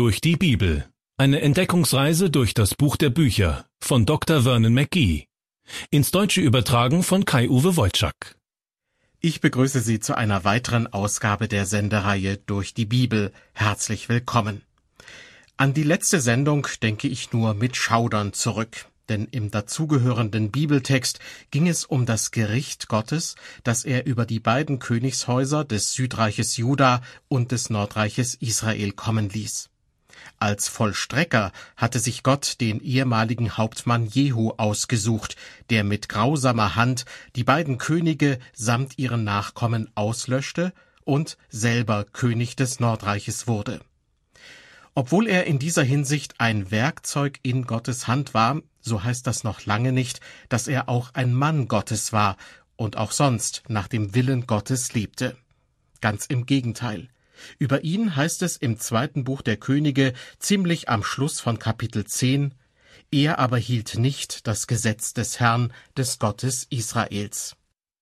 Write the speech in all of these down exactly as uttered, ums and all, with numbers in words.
Durch die Bibel. Eine Entdeckungsreise durch das Buch der Bücher von Doktor Vernon McGee. Ins Deutsche übertragen von Kai-Uwe Wojczak. Ich begrüße Sie zu einer weiteren Ausgabe der Sendereihe Durch die Bibel. Herzlich willkommen. An die letzte Sendung denke ich nur mit Schaudern zurück, denn im dazugehörenden Bibeltext ging es um das Gericht Gottes, das er über die beiden Königshäuser des Südreiches Juda und des Nordreiches Israel kommen ließ. Als Vollstrecker hatte sich Gott den ehemaligen Hauptmann Jehu ausgesucht, der mit grausamer Hand die beiden Könige samt ihren Nachkommen auslöschte und selber König des Nordreiches wurde. Obwohl er in dieser Hinsicht ein Werkzeug in Gottes Hand war, so heißt das noch lange nicht, dass er auch ein Mann Gottes war und auch sonst nach dem Willen Gottes lebte. Ganz im Gegenteil. Über ihn heißt es im zweiten Buch der Könige, ziemlich am Schluss von Kapitel zehn, er aber hielt nicht das Gesetz des Herrn, des Gottes Israels.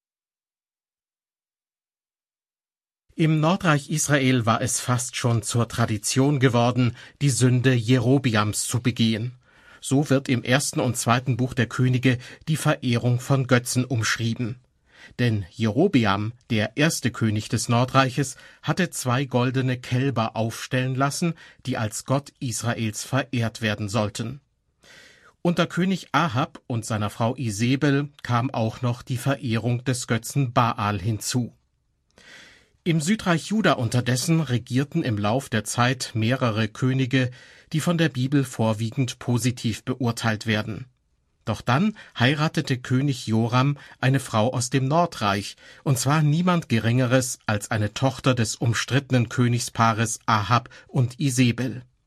Im Nordreich Israel war es fast schon zur Tradition geworden, die Sünde Jerobiams zu begehen. So wird im ersten und zweiten Buch der Könige die Verehrung von Götzen umschrieben. Denn Jerobiam, der erste König des Nordreiches, hatte zwei goldene Kälber aufstellen lassen, die als Gott Israels verehrt werden sollten. Unter König Ahab und seiner Frau Isebel kam auch noch die Verehrung des Götzen Baal hinzu. Im Südreich Juda unterdessen regierten im Lauf der Zeit mehrere Könige, die von der Bibel vorwiegend positiv beurteilt werden. Doch dann heiratete König Joram eine Frau aus dem Nordreich, und zwar niemand Geringeres als eine Tochter des umstrittenen Königspaares Ahab und Isebel.